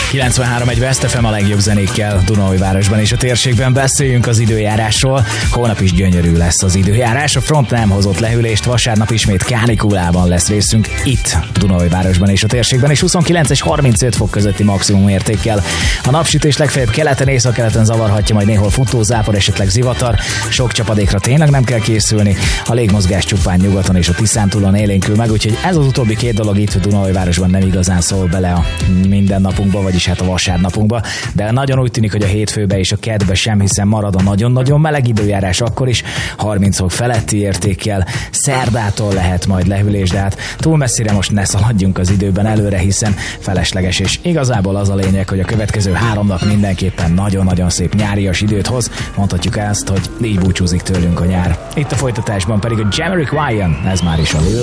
93 egy West FM a legjobb zenékkel Dunaújvárosban és a térségben. Beszéljünk az időjárásról. Holnap is gyönyörű lesz az időjárás. A front nem hozott lehűlést, vasárnap ismét kánikulában lesz részünk itt Dunaújvárosban és a térségben, és 29 és 35 fok közötti maximum értékkel. A napsütés legfeljebb keleten, északkeleten zavarhatja, majd néhol futózápor, esetleg zivatar. Sok csapadékra tényleg nem kell készülni. A légmozgás csupán nyugaton és a Tiszántúlon élénkül meg, úgyhogy ez az utóbbi két dolog itt Dunaújvárosban nem igazán szól bele a mindennapunkba, vagyis hát a vasárnapunkba, de nagyon úgy tűnik, hogy a hétfőbe és a kettbe sem, hiszen marad a nagyon-nagyon meleg időjárás akkor is, 30 fok feletti értékkel. Szerdától lehet majd lehűlés, de hát túl messzire most ne szaladjunk az időben előre, hiszen felesleges, és igazából az a lényeg, hogy a következő 3 nap mindenképpen nagyon-nagyon szép nyárias időt hoz. Mondhatjuk ezt, hogy így búcsúzik tőlünk a nyár. Itt a folytatásban pedig a Jamiroquai, ez már is a Lil